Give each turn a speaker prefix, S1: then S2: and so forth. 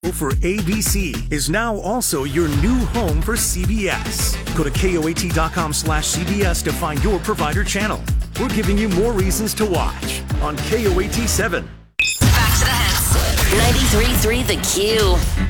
S1: for ABC is now also your new home for CBS. Go to KOAT.com/CBS to find your provider channel. We're giving you more reasons to watch on KOAT 7.
S2: Back to the hits. 93.3 The Q.